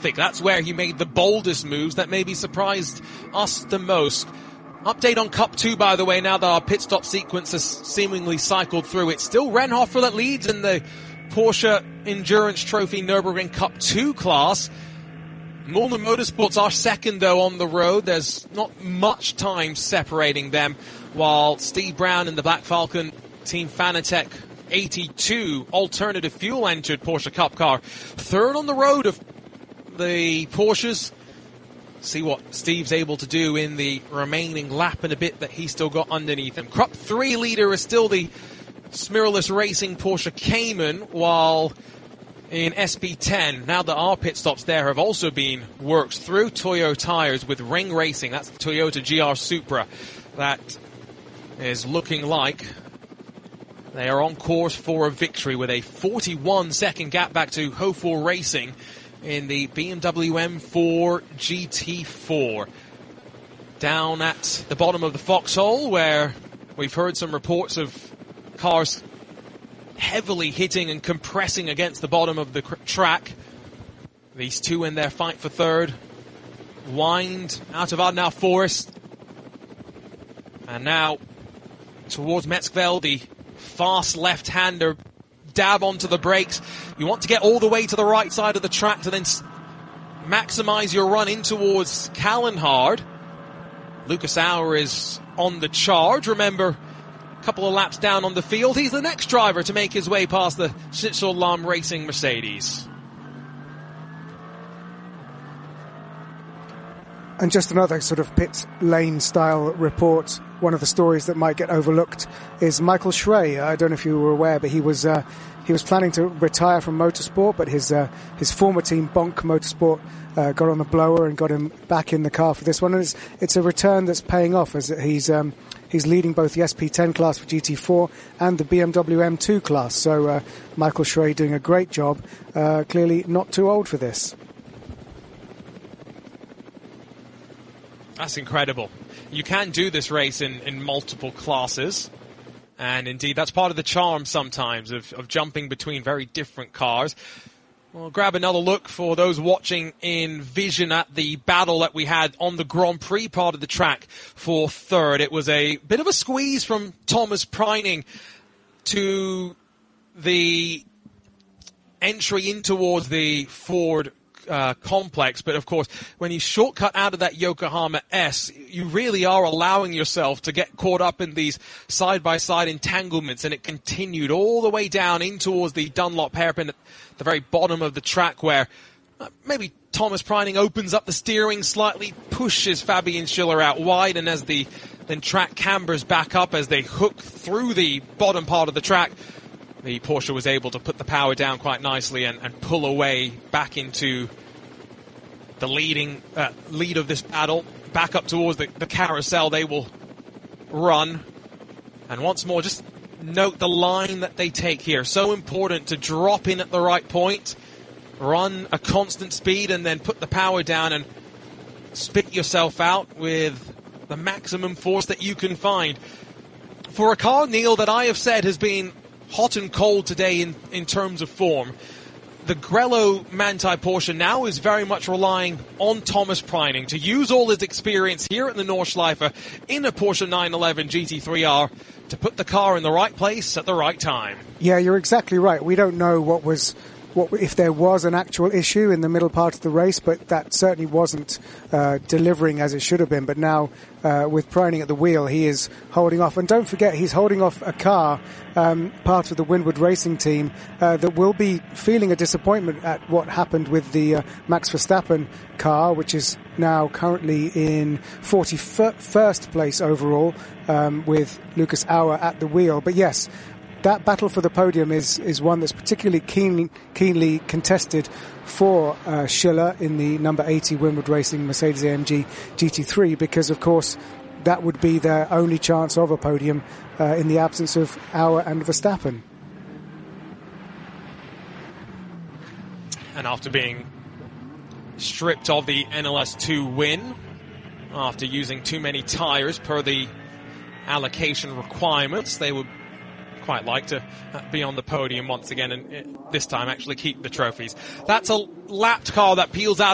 traffic. That's where he made the boldest moves that maybe surprised us the most. Update on Cup 2, by the way, now that our pit stop sequence has seemingly cycled through. It's still Rennhofer that leads in the Porsche Endurance Trophy Nürburgring Cup 2 class. Mühlner Motorsports are second, though, on the road. There's not much time separating them, while Steve Brown in the Black Falcon Team Fanatec 82 alternative fuel-entered Porsche Cup car. Third on the road of the Porsches. See what Steve's able to do in the remaining lap and a bit that he's still got underneath him. Cup 3 leader is still the Smirless Racing Porsche Cayman, while in SP10, now that our pit stops there have also been worked through, Toyo tires with Ring Racing. That's the Toyota GR Supra. That is looking like they are on course for a victory with a 41-second gap back to Hofor Racing in the BMW M4 GT4. Down at the bottom of the foxhole, where we've heard some reports of cars heavily hitting and compressing against the bottom of the track. These two in their fight for third wind out of Ardnau Forest. And now towards Metzgveld, the fast left-hander dab onto the brakes. You want to get all the way to the right side of the track to then maximize your run in towards Kallenhard. Lucas Auer is on the charge. Remember, a couple of laps down on the field. He's the next driver to make his way past the Schnitzel Lahm Racing Mercedes. And just another sort of pit lane style report. One of the stories that might get overlooked is Michael Schrey. I don't know if you were aware, but he was planning to retire from motorsport, but his former team, Bonk Motorsport, got on the blower and got him back in the car for this one. And it's a return that's paying off, as he's leading both the SP10 class for GT4 and the BMW M2 class. So Michael Schrey doing a great job. Clearly not too old for this. That's incredible. You can do this race in multiple classes. And indeed, that's part of the charm sometimes of jumping between very different cars. We'll grab another look for those watching in vision at the battle that we had on the Grand Prix part of the track for third. It was a bit of a squeeze from Thomas Preining to the entry in towards the Ford complex, but of course when you shortcut out of that Yokohama S, you really are allowing yourself to get caught up in these side-by-side entanglements, and it continued all the way down in towards the Dunlop hairpin at the very bottom of the track, where maybe Thomas Preining opens up the steering slightly, pushes Fabian Schiller out wide, and as the track cambers back up as they hook through the bottom part of the track, the Porsche was able to put the power down quite nicely and pull away back into the lead of this battle. Back up towards the carousel they will run. And once more, just note the line that they take here. So important to drop in at the right point, run a constant speed, and then put the power down and spit yourself out with the maximum force that you can find. For a car, Neil, that I have said has been hot and cold today in terms of form, the Grello Manthey Porsche now is very much relying on Thomas Preining to use all his experience here at the Nordschleife in a Porsche 911 GT3R to put the car in the right place at the right time. Yeah, you're exactly right. We don't know what if there was an actual issue in the middle part of the race, but that certainly wasn't delivering as it should have been. But now, with Preining at the wheel, he is holding off. And don't forget, he's holding off a car, part of the Winward Racing team, that will be feeling a disappointment at what happened with the Max Verstappen car, which is now currently in 41st place overall, with Lucas Auer at the wheel. But yes, that battle for the podium is one that's particularly keenly contested for Schiller in the number 80 Winward Racing Mercedes-AMG GT3, because, of course, that would be their only chance of a podium in the absence of Auer and Verstappen. And after being stripped of the NLS2 win, after using too many tyres per the allocation requirements, they would quite like to be on the podium once again, and this time actually keep the trophies. That's a lapped car that peels out